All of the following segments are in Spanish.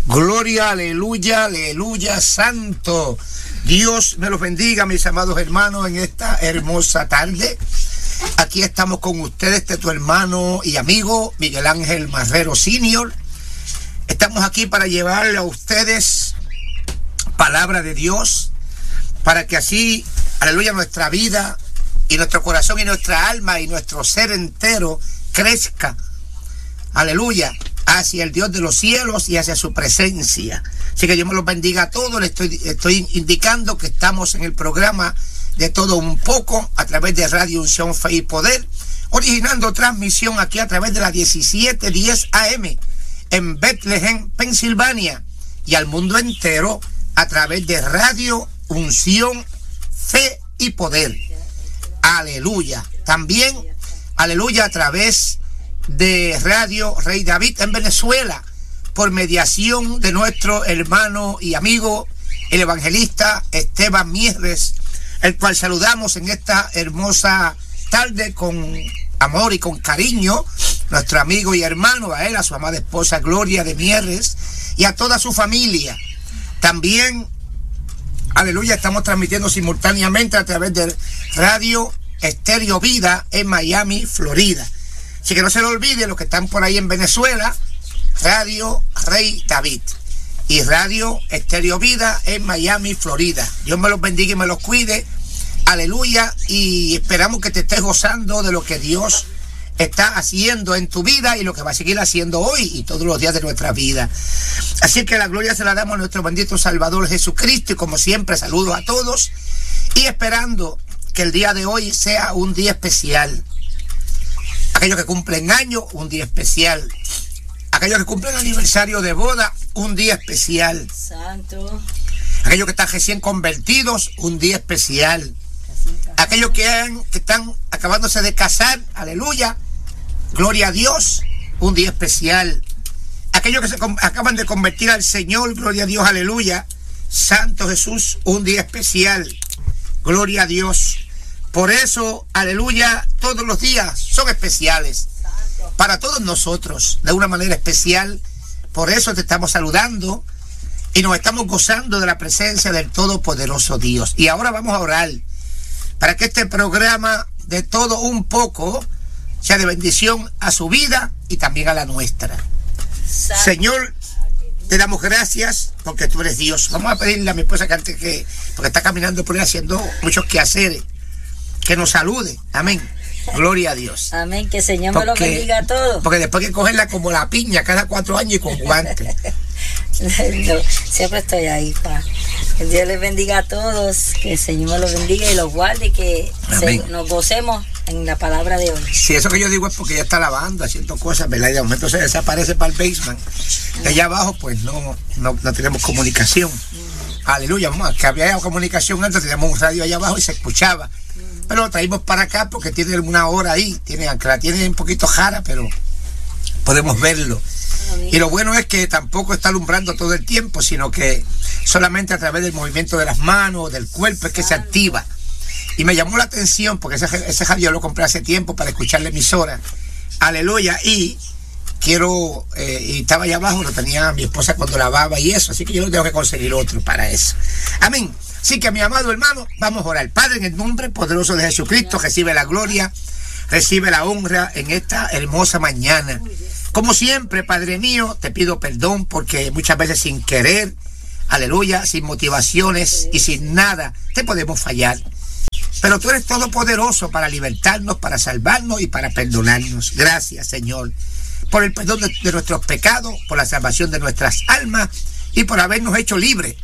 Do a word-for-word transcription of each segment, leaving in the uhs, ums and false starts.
Gloria, aleluya, aleluya, santo. Dios me los bendiga, mis amados hermanos, en esta hermosa tarde. Aquí estamos con ustedes, este tu hermano y amigo Miguel Ángel Marrero Senior. Estamos aquí para llevarle a ustedes palabra de Dios, para que así, aleluya, nuestra vida y nuestro corazón y nuestra alma y nuestro ser entero crezca, aleluya, hacia el Dios de los cielos y hacia su presencia. Así que Dios me los bendiga a todos. Le estoy, estoy indicando que estamos en el programa de todo un poco a través de Radio Unción, Fe y Poder, originando transmisión aquí a través de la diecisiete diez A M en Bethlehem, Pensilvania, y al mundo entero a través de Radio Unción, Fe y Poder. Aleluya. También, aleluya, a través de Radio Rey David en Venezuela, por mediación de nuestro hermano y amigo, el evangelista Esteban Mieres, el cual saludamos en esta hermosa tarde con amor y con cariño, nuestro amigo y hermano, a él, a su amada esposa Gloria de Mieres y a toda su familia. También, aleluya, estamos transmitiendo simultáneamente a través de Radio Estéreo Vida en Miami, Florida. Así que no se lo olvide, los que están por ahí en Venezuela, Radio Rey David y Radio Estéreo Vida en Miami, Florida. Dios me los bendiga y me los cuide. Aleluya. Y esperamos que te estés gozando de lo que Dios está haciendo en tu vida y lo que va a seguir haciendo hoy y todos los días de nuestra vida. Así que la gloria se la damos a nuestro bendito Salvador Jesucristo. Y como siempre, saludos a todos y esperando que el día de hoy sea un día especial. Aquellos que cumplen años, un día especial. Aquellos que cumplen aniversario de boda, un día especial. Santo. Aquellos que están recién convertidos, un día especial. Aquellos que, han, que están acabándose de casar, aleluya, gloria a Dios, un día especial. Aquellos que se acaban de convertir al Señor, gloria a Dios, aleluya, Santo Jesús, un día especial, gloria a Dios. Por eso, aleluya, todos los días son especiales para todos nosotros, de una manera especial. Por eso te estamos saludando y nos estamos gozando de la presencia del Todopoderoso Dios. Y ahora vamos a orar para que este programa de todo un poco sea de bendición a su vida y también a la nuestra. Señor, te damos gracias porque tú eres Dios. Vamos a pedirle a mi esposa que antes que, porque está caminando por ahí haciendo muchos quehaceres, que nos salude. Amén. Gloria a Dios. Amén. Que el Señor porque, me lo bendiga a todos. Porque después hay que cogerla como la piña cada cuatro años y con guantes. No, siempre estoy ahí, pa. Que Dios les bendiga a todos. Que el Señor me los bendiga y los guarde y que se, nos gocemos en la palabra de hoy. Sí, eso que yo digo es porque ella está lavando, haciendo cosas, ¿verdad? Y de momento se desaparece para el basement. De allá abajo, pues no, no, no tenemos comunicación. Mm. Aleluya, mamá. Que había comunicación antes, teníamos un radio allá abajo y se escuchaba. Pero lo traímos para acá porque tiene una hora ahí, tiene, aunque la tiene un poquito jara, pero podemos verlo. Amén. Y lo bueno es que tampoco está alumbrando todo el tiempo, sino que solamente a través del movimiento de las manos, del cuerpo, es que se activa. Y me llamó la atención porque ese, ese radio lo compré hace tiempo para escuchar la emisora. Aleluya. Y quiero, eh, y estaba allá abajo, lo tenía mi esposa cuando lavaba y eso, así que yo tengo que conseguir otro para eso. Amén. Así que, mi amado hermano, vamos a orar. Padre, en el nombre poderoso de Jesucristo, recibe la gloria, recibe la honra en esta hermosa mañana. Como siempre, Padre mío, te pido perdón porque muchas veces sin querer, aleluya, sin motivaciones y sin nada, te podemos fallar. Pero tú eres todopoderoso para libertarnos, para salvarnos y para perdonarnos. Gracias, Señor, por el perdón de, de nuestros pecados, por la salvación de nuestras almas y por habernos hecho libres.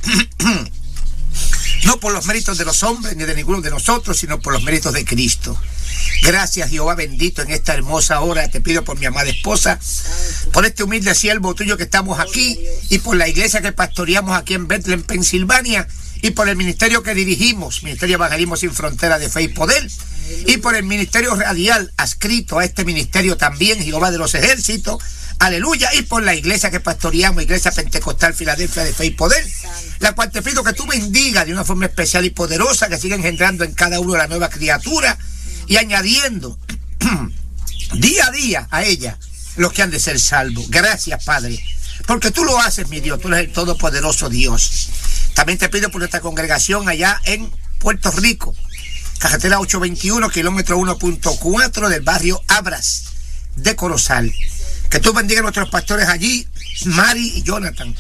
No por los méritos de los hombres ni de ninguno de nosotros, sino por los méritos de Cristo. Gracias, Jehová bendito, en esta hermosa hora. Te pido por mi amada esposa, por este humilde siervo tuyo que estamos aquí, y por la iglesia que pastoreamos aquí en Bethlehem, Pensilvania, y por el ministerio que dirigimos, Ministerio Evangelismo Sin Frontera de Fe y Poder, y por el ministerio radial adscrito a este ministerio también, Jehová de los Ejércitos, aleluya, y por la iglesia que pastoreamos, Iglesia Pentecostal Filadelfia de Fe y Poder, la cual te pido que tú bendigas de una forma especial y poderosa, que siga engendrando en cada uno la nueva criatura y añadiendo día a día a ella los que han de ser salvos. Gracias, Padre, porque tú lo haces, mi Dios, tú eres el todopoderoso Dios. También te pido por nuestra congregación allá en Puerto Rico, carretera ochocientos veintiuno, kilómetro uno punto cuatro del barrio Abras de Corozal. Que tú bendiga a nuestros pastores allí, Mari y Jonathan.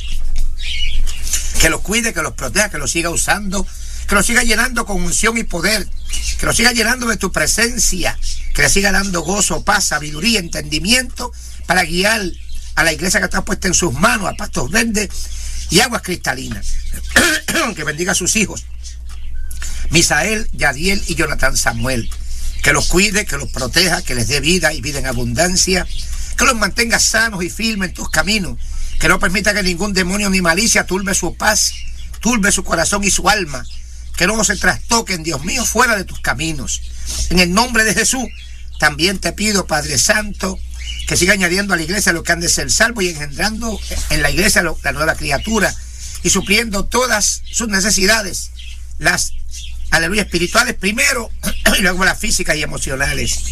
Que los cuide, que los proteja, que los siga usando, que los siga llenando con unción y poder, que los siga llenando de tu presencia, que les siga dando gozo, paz, sabiduría, entendimiento para guiar a la iglesia que está puesta en sus manos, a pastos verdes y aguas cristalinas. Que bendiga a sus hijos, Misael, Yadiel y Jonathan Samuel. Que los cuide, que los proteja, que les dé vida y vida en abundancia, que los mantenga sanos y firmes en tus caminos, que no permita que ningún demonio ni malicia turbe su paz, turbe su corazón y su alma, que no se trastoquen, Dios mío, fuera de tus caminos. En el nombre de Jesús, también te pido, Padre Santo, que siga añadiendo a la iglesia lo que han de ser salvo y engendrando en la iglesia lo, la nueva criatura y supliendo todas sus necesidades, las, aleluya, espirituales primero y luego las físicas y emocionales.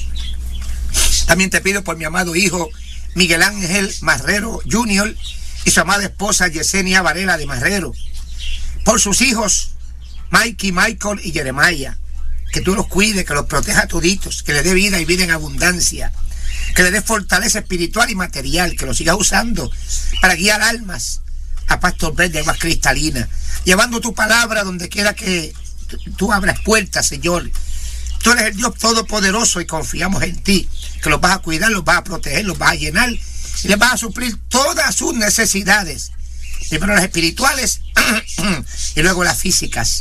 También te pido por mi amado hijo Miguel Ángel Marrero junior y su amada esposa Yesenia Varela de Marrero, por sus hijos Mikey, Michael y Jeremiah, que tú los cuides, que los proteja toditos, que les dé vida y vida en abundancia, que les dé fortaleza espiritual y material, que los sigas usando para guiar almas a pastos verdes, aguas cristalinas, llevando tu palabra donde quiera que tú abras puertas, Señor. Tú eres el Dios todopoderoso y confiamos en ti, que los vas a cuidar, los vas a proteger, los vas a llenar y les vas a suplir todas sus necesidades, primero las espirituales y luego las físicas.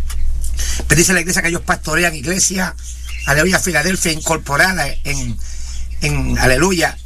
Bendice la iglesia que ellos pastorean, iglesia, aleluya, Filadelfia, incorporada en, en aleluya,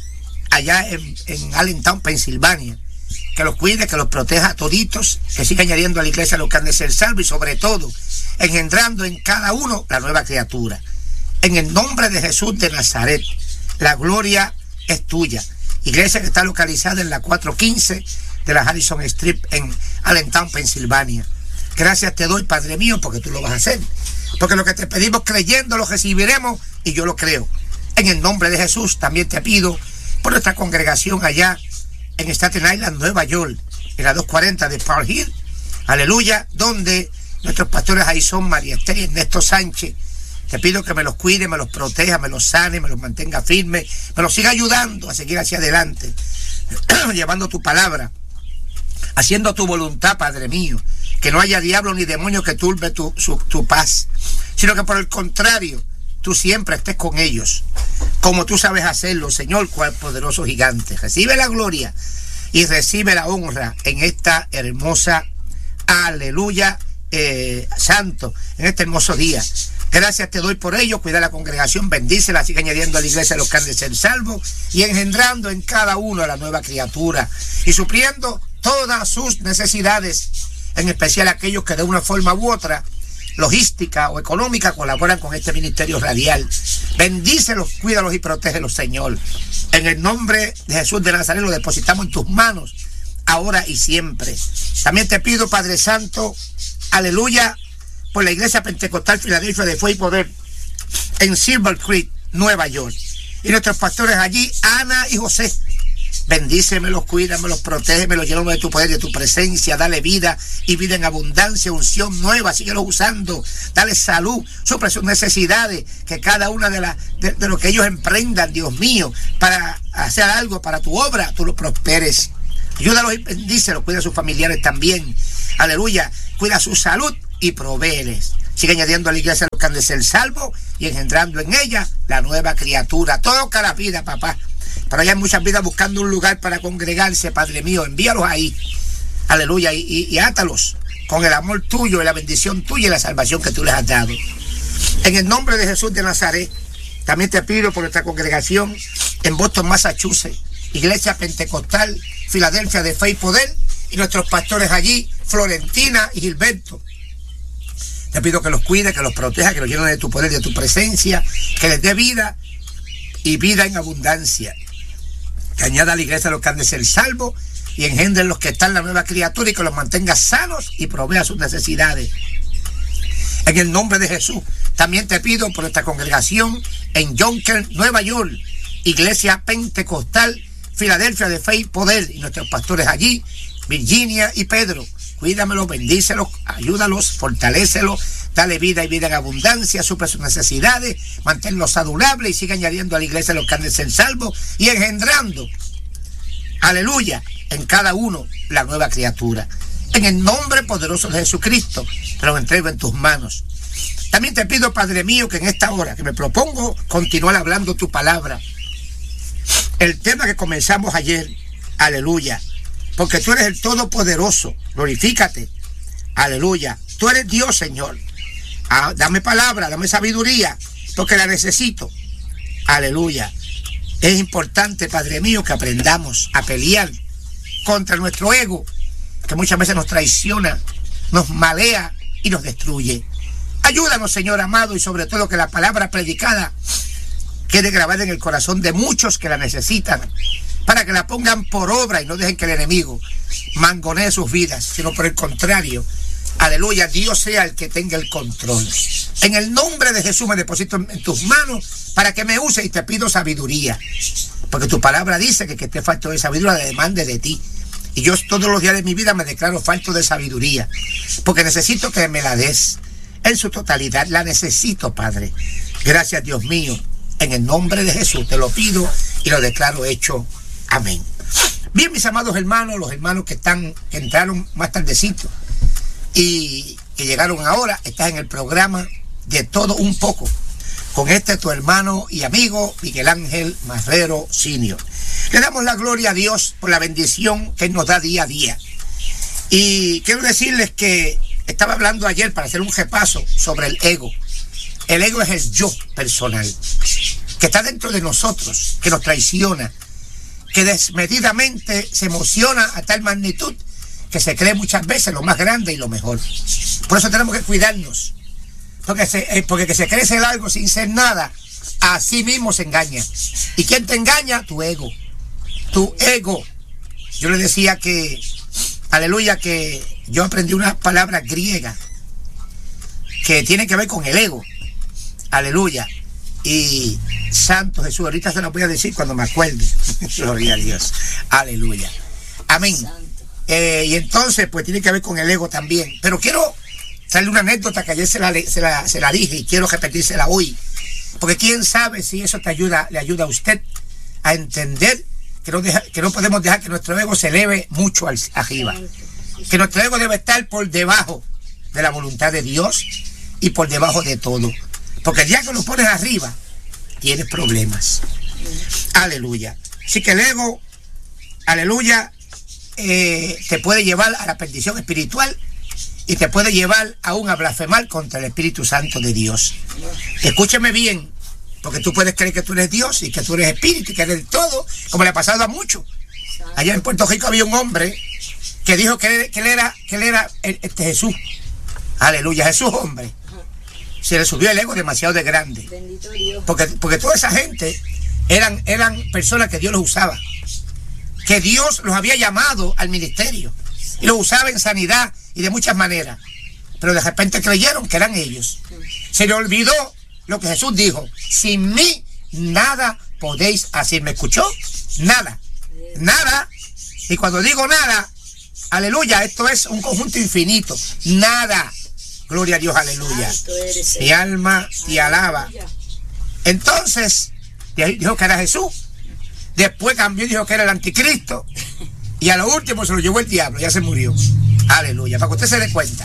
allá en, en Allentown, Pensilvania. Que los cuide, que los proteja a toditos, que siga añadiendo a la iglesia lo que han de ser salvo y sobre todo engendrando en cada uno la nueva criatura. En el nombre de Jesús de Nazaret, la gloria es tuya. Iglesia que está localizada en la cuatrocientos quince de la Harrison Street en Allentown, Pensilvania. Gracias te doy, Padre mío, porque tú lo vas a hacer. Porque lo que te pedimos creyendo lo recibiremos y yo lo creo. En el nombre de Jesús también te pido por nuestra congregación allá en Staten Island, Nueva York, en la doscientos cuarenta de Park Hill, aleluya, donde nuestros pastores ahí son María Esther y Ernesto Sánchez. Te pido que me los cuide, me los proteja, me los sane, me los mantenga firmes, me los siga ayudando a seguir hacia adelante, llevando tu palabra, haciendo tu voluntad, Padre mío, que no haya diablo ni demonio que turbe tu, su, tu paz, sino que por el contrario, tú siempre estés con ellos, como tú sabes hacerlo, Señor, cual poderoso gigante. Recibe la gloria y recibe la honra en esta hermosa, aleluya, eh, santo, en este hermoso día. Gracias te doy por ello, cuida la congregación, bendícela, sigue añadiendo a la iglesia los que han de ser salvos y engendrando en cada uno a la nueva criatura y supliendo todas sus necesidades, en especial aquellos que de una forma u otra, logística o económica, colaboran con este ministerio radial. Bendícelos, cuídalos y protégelos, Señor. En el nombre de Jesús de Nazaret lo depositamos en tus manos, ahora y siempre. También te pido, Padre Santo, aleluya, por la iglesia pentecostal Filadelfia de Fe y Poder en Silver Creek, Nueva York, y nuestros pastores allí, Ana y José. Bendícemelos, cuídamelos, protégemelos, llénalos de tu poder y de tu presencia, dale vida y vida en abundancia, unción nueva, síguelos usando, dale salud, supre sus necesidades, que cada una de, la, de, de lo que ellos emprendan, Dios mío, para hacer algo para tu obra, tú lo prosperes. Ayúdalos y bendícelos, cuida a sus familiares también, aleluya, cuida su salud y provéeles. Sigue añadiendo a la iglesia los que han de ser salvos y engendrando en ella la nueva criatura. Toca la vida, papá. Pero hay muchas vidas buscando un lugar para congregarse, Padre mío. Envíalos ahí, aleluya, y, y, y átalos con el amor tuyo y la bendición tuya y la salvación que tú les has dado. En el nombre de Jesús de Nazaret, también te pido por nuestra congregación en Boston, Massachusetts, Iglesia Pentecostal Filadelfia de Fe y Poder, y nuestros pastores allí, Florentina y Gilberto. Te pido que los cuide, que los proteja, que los llene de tu poder, de tu presencia, que les dé vida y vida en abundancia. Que añada a la iglesia los que han de ser salvos y engendren los que están la nueva criatura y que los mantenga sanos y provea sus necesidades. En el nombre de Jesús, también te pido por esta congregación en Yonkers, Nueva York, Iglesia Pentecostal Filadelfia de Fe y Poder, y nuestros pastores allí, Virginia y Pedro. Cuídamelos, bendícelos, ayúdalos, fortalécelos, dale vida y vida en abundancia, suple sus necesidades, manténlos saludables y sigue añadiendo a la iglesia los que han de ser salvos y engendrando, aleluya, en cada uno la nueva criatura. En el nombre poderoso de Jesucristo, te lo entrego en tus manos. También te pido, Padre mío, que en esta hora que me propongo continuar hablando tu palabra, el tema que comenzamos ayer, aleluya, porque tú eres el Todopoderoso, glorifícate, aleluya, tú eres Dios, Señor. Ah, dame palabra, dame sabiduría, porque la necesito, aleluya. Es importante, Padre mío, que aprendamos a pelear contra nuestro ego, que muchas veces nos traiciona, nos malea y nos destruye. Ayúdanos, Señor amado, y sobre todo que la palabra predicada quede grabada en el corazón de muchos que la necesitan, para que la pongan por obra y no dejen que el enemigo mangonee sus vidas, sino por el contrario, aleluya, Dios sea el que tenga el control. En el nombre de Jesús me deposito en tus manos para que me use y te pido sabiduría, porque tu palabra dice que que te falto de sabiduría la demande de ti. Y yo todos los días de mi vida me declaro falto de sabiduría, porque necesito que me la des en su totalidad. La necesito, Padre. Gracias, Dios mío. En el nombre de Jesús te lo pido y lo declaro hecho. Amén. Bien, mis amados hermanos, los hermanos que están, que entraron más tardecito y que llegaron ahora, están en el programa de Todo Un Poco, con este tu hermano y amigo Miguel Ángel Marrero Senior. Le damos la gloria a Dios por la bendición que Él nos da día a día. Y quiero decirles que estaba hablando ayer, para hacer un repaso, sobre el ego. El ego es el yo personal, que está dentro de nosotros, que nos traiciona, que desmedidamente se emociona a tal magnitud que se cree muchas veces lo más grande y lo mejor. Por eso tenemos que cuidarnos, porque, se, porque que se cree ser algo sin ser nada, así mismo se engaña. ¿Y quién te engaña? Tu ego. Tu ego. Yo le decía que, aleluya, que yo aprendí una palabra griega que tiene que ver con el ego. Aleluya. Y Santo Jesús, ahorita se lo voy a decir cuando me acuerde. Gloria a Dios. Aleluya. Amén. Eh, y entonces, pues tiene que ver con el ego también. Pero quiero traerle una anécdota que ayer se la, se la, se la dije y quiero repetírsela hoy. Porque quién sabe si eso te ayuda, le ayuda a usted a entender que no, deja, que no podemos dejar que nuestro ego se eleve mucho al, arriba. Que nuestro ego debe estar por debajo de la voluntad de Dios y por debajo de todo. Porque el día que lo pones arriba, tienes problemas. Aleluya. Así que el ego, aleluya, eh, te puede llevar a la perdición espiritual y te puede llevar aún a blasfemar contra el Espíritu Santo de Dios. Escúcheme bien, porque tú puedes creer que tú eres Dios y que tú eres espíritu y que eres todo, como le ha pasado a muchos. Allá en Puerto Rico había un hombre que dijo que él, que él era, que él era este Jesús. Aleluya, Jesús hombre. Se le subió el ego demasiado de grande. Bendito Dios. Porque, porque toda esa gente eran, eran personas que Dios los usaba. Que Dios los había llamado al ministerio. Y los usaba en sanidad y de muchas maneras. Pero de repente creyeron que eran ellos. Se le olvidó lo que Jesús dijo. Sin mí nada podéis hacer. ¿Me escuchó? Nada. Nada. Y cuando digo nada, aleluya, esto es un conjunto infinito. Nada. Gloria a Dios, aleluya. Mi alma te alaba. Entonces, dijo que era Jesús. Después cambió y dijo que era el anticristo. Y a lo último se lo llevó el diablo, ya se murió. Aleluya, para que usted se dé cuenta.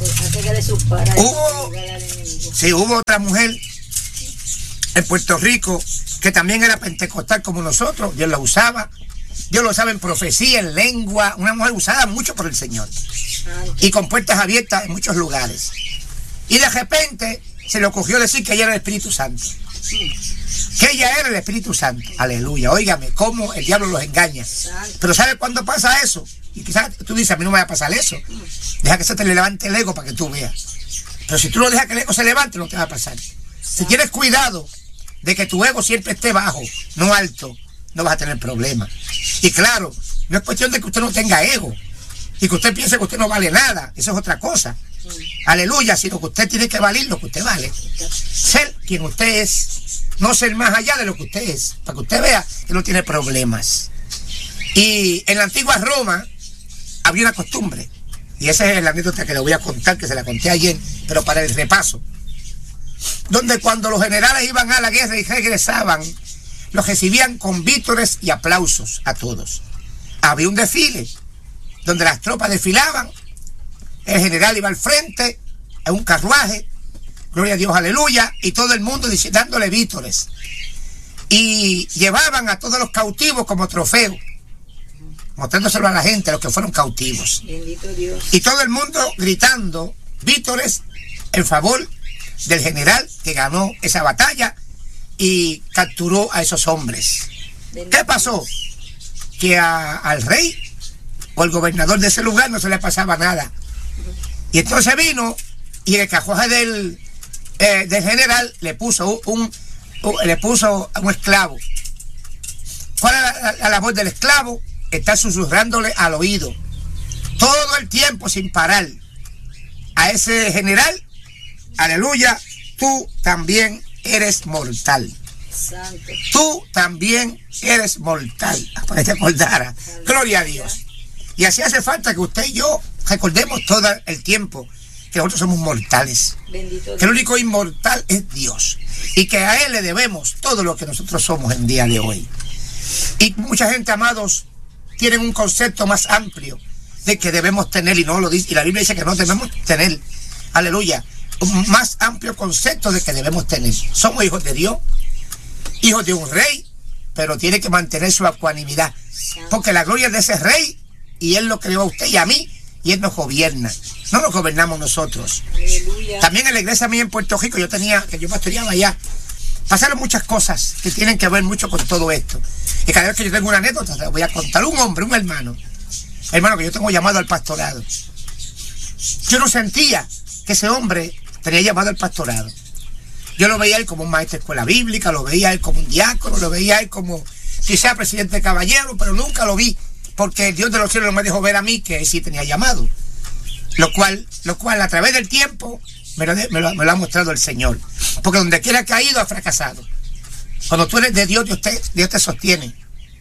Hubo, sí, hubo otra mujer en Puerto Rico que también era pentecostal como nosotros. Dios la usaba. Dios lo sabe en profecía, en lengua. Una mujer usada mucho por el Señor. Y con puertas abiertas en muchos lugares. Y de repente se le ocurrió decir que ella era el Espíritu Santo. Que ella era el Espíritu Santo. Aleluya. Óigame, cómo el diablo los engaña. Pero ¿sabe cuándo pasa eso? Y quizás tú dices, a mí no me va a pasar eso. Deja que se te levante el ego para que tú veas. Pero si tú no dejas que el ego se levante, no te va a pasar. Si tienes cuidado de que tu ego siempre esté bajo, no alto, no vas a tener problemas. Y claro, no es cuestión de que usted no tenga ego y que usted piense que usted no vale nada. Eso es otra cosa. Aleluya, sino que usted tiene que valer lo que usted vale. Ser quien usted es, no ser más allá de lo que usted es, para que usted vea que no tiene problemas. Y en la antigua Roma había una costumbre, y esa es la anécdota que le voy a contar, que se la conté ayer, pero para el repaso, donde cuando los generales iban a la guerra y regresaban, los recibían con vítores y aplausos a todos. Había un desfile donde las tropas desfilaban, el general iba al frente en un carruaje, gloria a Dios, aleluya, y todo el mundo dándole vítores, y llevaban a todos los cautivos como trofeo, mostrándoselo a la gente, a los que fueron cautivos. Bendito Dios. Y todo el mundo gritando vítores en favor del general que ganó esa batalla y capturó a esos hombres. Bendito. ¿Qué pasó? Que a, al rey o al gobernador de ese lugar no se le pasaba nada. Y entonces vino y en el carruaje del, eh, del general le puso un, un le puso un esclavo. ¿Cuál es la, la, la labor del esclavo? Está susurrándole al oído todo el tiempo sin parar a ese general: aleluya, tú también eres mortal. Santo. Tú también eres mortal. Para que te acordara. Gloria a Dios. Y así hace falta que usted y yo recordemos todo el tiempo que nosotros somos mortales. Bendito que el único inmortal es Dios. Y que a Él le debemos todo lo que nosotros somos en día de hoy. Y mucha gente, amados, tienen un concepto más amplio de que debemos tener, y no lo dice, y la Biblia dice que no debemos tener, aleluya, un más amplio concepto de que debemos tener. Somos hijos de Dios, hijos de un rey, pero tiene que mantener su ecuanimidad, porque la gloria es de ese rey, y Él lo creó a usted y a mí, y Él nos gobierna, no nos gobernamos nosotros. Aleluya. También en la iglesia mía en Puerto Rico, yo tenía, que yo pastoreaba allá, pasaron muchas cosas que tienen que ver mucho con todo esto. Y cada vez que yo tengo una anécdota, te voy a contar. Un hombre, un hermano, hermano que yo tengo llamado al pastorado. Yo no sentía que ese hombre tenía llamado al pastorado. Yo lo veía a él como un maestro de escuela bíblica, lo veía a él como un diácono, lo veía a él como quizá presidente de caballero, pero nunca lo vi, porque el Dios de los cielos no me dejó ver a mí que él sí tenía llamado. Lo cual, lo cual a través del tiempo me lo, me lo, me lo ha mostrado el Señor. Porque donde quiera que ha ido ha fracasado. Cuando tú eres de Dios, Dios te, Dios te sostiene.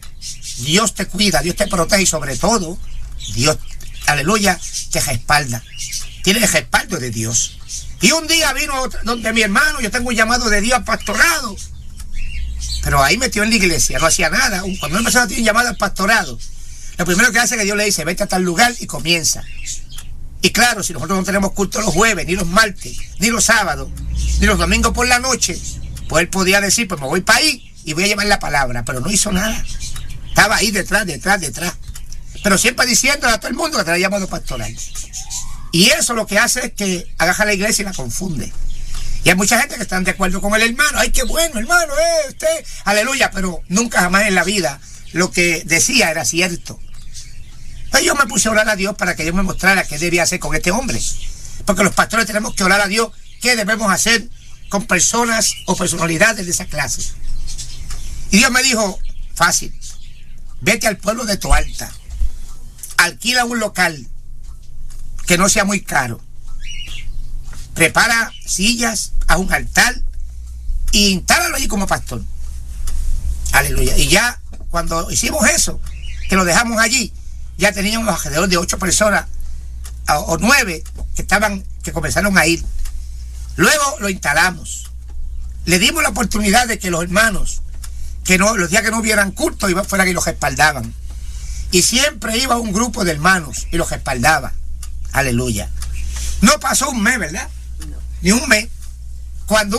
Dios te cuida, Dios te protege y sobre todo, Dios, aleluya, te respalda. Tienes el respaldo de Dios. Y un día vino donde mi hermano, yo tengo un llamado de Dios al pastorado. Pero ahí metió en la iglesia, no hacía nada. Cuando una persona tiene un llamado al pastorado, lo primero que hace es que Dios le dice: vete a tal lugar y comienza. Y claro, si nosotros no tenemos culto los jueves, ni los martes, ni los sábados, ni los domingos por la noche, pues él podía decir: pues me voy para ahí y voy a llevar la palabra. Pero no hizo nada. Estaba ahí detrás, detrás, detrás. Pero siempre diciéndole a todo el mundo que te había llamado pastoral. Y eso lo que hace es que agaja a la iglesia y la confunde. Y hay mucha gente que están de acuerdo con el hermano. ¡Ay, qué bueno, hermano! Eh, usted, aleluya. Pero nunca jamás en la vida lo que decía era cierto. Entonces yo me puse a orar a Dios para que Dios me mostrara qué debía hacer con este hombre. Porque los pastores tenemos que orar a Dios qué debemos hacer con personas o personalidades de esa clase. Y Dios me dijo: fácil, vete al pueblo de Toalta, alquila un local que no sea muy caro, prepara sillas, haz un altar e instálalo allí como pastor. Aleluya. Y ya cuando hicimos eso, que lo dejamos allí, ya teníamos alrededor de ocho personas o, o nueve que estaban, que comenzaron a ir. Luego lo instalamos. Le dimos la oportunidad de que los hermanos, que no, los días que no hubieran culto, iban fuera y los respaldaban. Y siempre iba un grupo de hermanos y los respaldaba. Aleluya. No pasó un mes, ¿verdad? No. Ni un mes. Cuando